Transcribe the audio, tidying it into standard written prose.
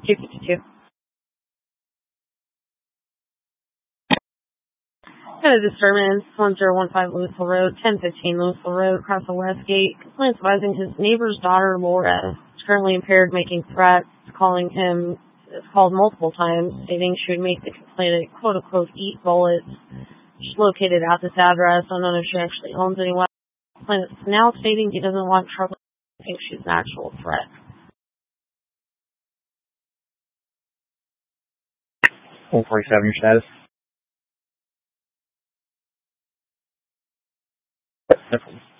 252. Got a disturbance, 1015 Louisville Road, 1015 Louisville Road, across the West Gate. Complaints advising his neighbor's daughter, Laura, is currently impaired, making threats, called multiple times, stating she would make the complainant, quote-unquote, eat bullets. She's located at this address. I don't know if she actually owns any weapons. The complainant is now stating he doesn't want trouble. I think she's an actual threat. 147, your status? No problem.